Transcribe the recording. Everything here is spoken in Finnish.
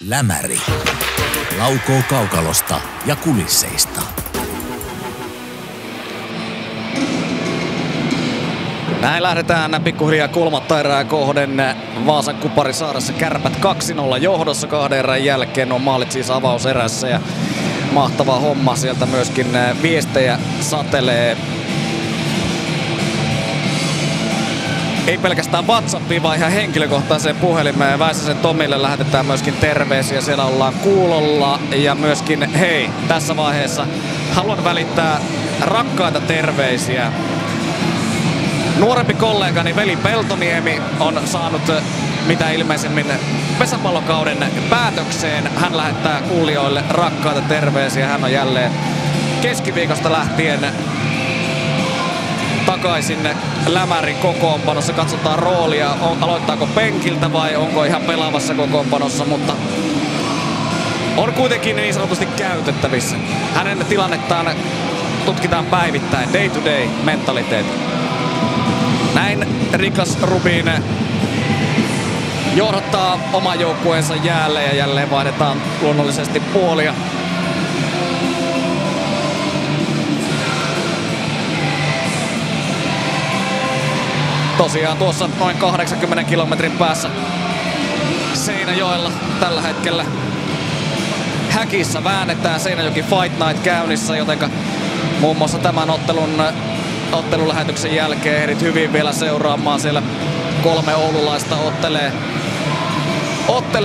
Lämäri. Laukoo kaukalosta ja kulisseista. Näin lähdetään pikkuhiljaa kolmatta erää kohden. Vaasan Kuparisaaressa Kärpät 2-0 johdossa 2 erän jälkeen. On maalit siis avauserässä ja mahtava homma. Sieltä myöskin viestejä satelee. Ei pelkästään WhatsAppiin, vaan ihan henkilökohtaiseen puhelimeen. Väisäsen Tomille lähetetään myöskin terveisiä. Siellä ollaan kuulolla. Ja myöskin hei, tässä vaiheessa haluan välittää rakkaita terveisiä. Nuorempi kollegani Veli Peltoniemi on saanut mitä ilmeisemmin pesäpallokauden päätökseen. Hän lähettää kuulijoille rakkaita terveisiä. Hän on jälleen keskiviikosta lähtien takaisin Lämärin kokoonpanossa. Katsotaan roolia, aloittaako penkiltä vai onko ihan pelaavassa kokoonpanossa, mutta on kuitenkin niin sanotusti käytettävissä. Hänen tilannettaan tutkitaan päivittäin, day to day mentaliteetti. Näin Rikas Rubin johdattaa oman joukkueensa jälleen ja jälleen vaihdetaan luonnollisesti puolia. Tosiaan tuossa noin 80 kilometrin päässä Seinäjoella tällä hetkellä häkissä väännetään. Seinäjoki Fight Night käynnissä, jotenka muun muassa tämän ottelulähetyksen jälkeen ehdit hyvin vielä seuraamaan. Siellä 3 oululaista ottelee